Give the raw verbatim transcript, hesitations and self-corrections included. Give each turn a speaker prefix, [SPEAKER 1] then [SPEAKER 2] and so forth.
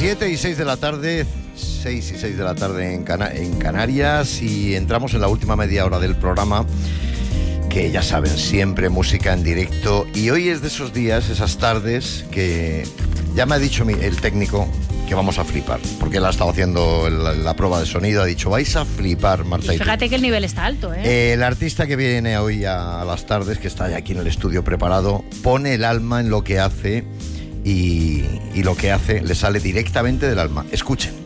[SPEAKER 1] siete y seis de la tarde, seis y seis de la tarde en, Cana- en Canarias, y entramos en la última media hora del programa, que ya saben, siempre música en directo, y hoy es de esos días, esas tardes, que ya me ha dicho mi, el técnico que vamos a flipar, porque él ha estado haciendo la, la prueba de sonido, ha dicho, vais a flipar, Marta.
[SPEAKER 2] Y fíjate que el nivel está alto, ¿eh?
[SPEAKER 1] Eh, El artista que viene hoy a, a las tardes, que está ya aquí en el estudio preparado, pone el alma en lo que hace, y, y lo que hace le sale directamente del alma. Escuchen.